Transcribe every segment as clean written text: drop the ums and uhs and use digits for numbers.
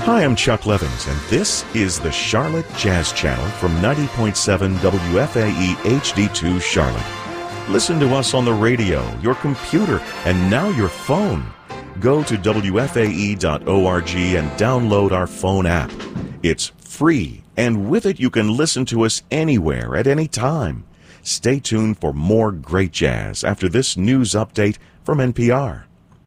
Hi, I'm Chuck Levins, and this is the Charlotte Jazz Channel from 90.7 WFAE HD2 Charlotte. Listen to us on the radio, your computer, and now your phone. Go to WFAE.org and download our phone app. It's free, and with it you can listen to us anywhere at any time. Stay tuned for more great jazz after this news update from NPR.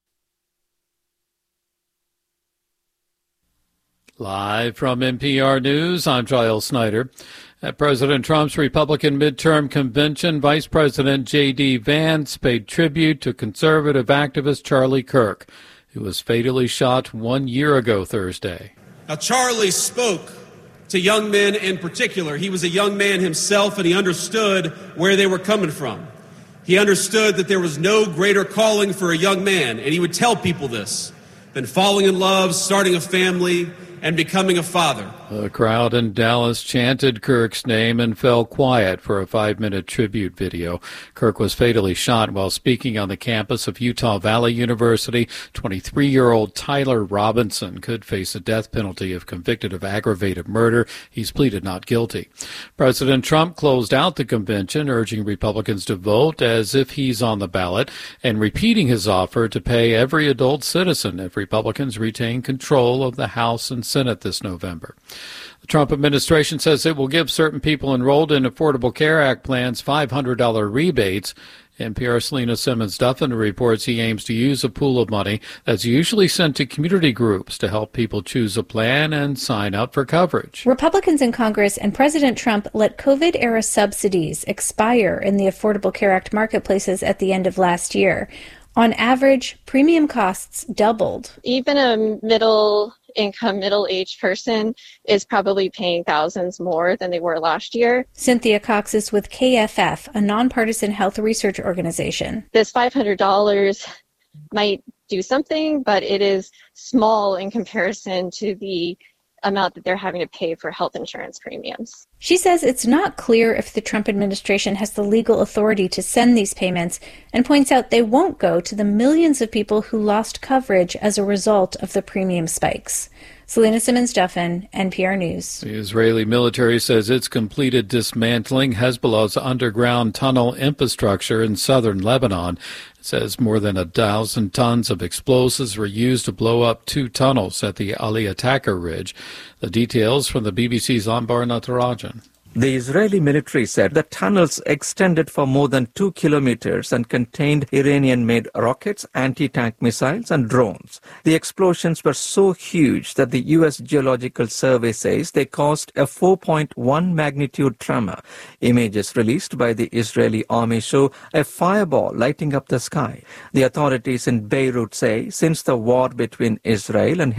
Live from NPR News, I'm Giles Snyder. At President Trump's Republican midterm convention, Vice President J.D. Vance paid tribute to conservative activist Charlie Kirk, who was fatally shot 1 year ago Thursday. Now, Charlie spoke to young men in particular. He was a young man himself, and he understood where they were coming from. He understood that there was no greater calling for a young man, and he would tell people this, than falling in love, starting a family, and becoming a father. The crowd in Dallas chanted Kirk's name and fell quiet for a 5-minute tribute video. Kirk was fatally shot while speaking on the campus of Utah Valley University. 23-year-old Tyler Robinson could face a death penalty if convicted of aggravated murder. He's pleaded not guilty. President Trump closed out the convention, urging Republicans to vote as if he's on the ballot and repeating his offer to pay every adult citizen if Republicans retain control of the House and Senate this November. The Trump administration says it will give certain people enrolled in Affordable Care Act plans $500 rebates. NPR's Selena Simmons-Duffin reports he aims to use a pool of money that's usually sent to community groups to help people choose a plan and sign up for coverage. Republicans in Congress and President Trump let COVID-era subsidies expire in the Affordable Care Act marketplaces at the end of last year. On average, premium costs doubled. Even a middle-income, middle-aged person is probably paying thousands more than they were last year. Cynthia Cox is with KFF, a nonpartisan health research organization. This $500 might do something, but it is small in comparison to the amount that they're having to pay for health insurance premiums. She says it's not clear if the Trump administration has the legal authority to send these payments, and points out they won't go to the millions of people who lost coverage as a result of the premium spikes. Selena Simmons-Duffin, NPR News. The Israeli military says it's completed dismantling Hezbollah's underground tunnel infrastructure in southern Lebanon. It says more than 1,000 tons of explosives were used to blow up 2 tunnels at the Ali Attacker Ridge. The details from the BBC's Anbar Natarajan. The Israeli military said the tunnels extended for more than 2 kilometers and contained Iranian-made rockets, anti-tank missiles and drones. The explosions were so huge that the U.S. Geological Survey says they caused a 4.1 magnitude tremor. Images released by the Israeli army show a fireball lighting up the sky. The authorities in Beirut say since the war between Israel and